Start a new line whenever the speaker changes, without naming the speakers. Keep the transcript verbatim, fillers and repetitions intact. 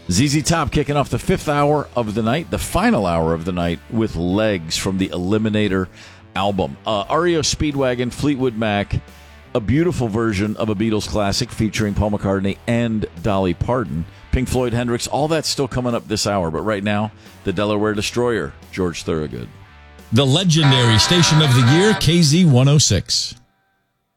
Z Z Top kicking off the fifth hour of the night, the final hour of the night, with Legs from the Eliminator album. Uh, R E O Speedwagon, Fleetwood Mac, a beautiful version of a Beatles classic featuring Paul McCartney and Dolly Parton. Pink Floyd, Hendrix, all that's still coming up this hour. But right now, the Delaware Destroyer, George Thorogood.
The legendary station of the year, K Z one oh six.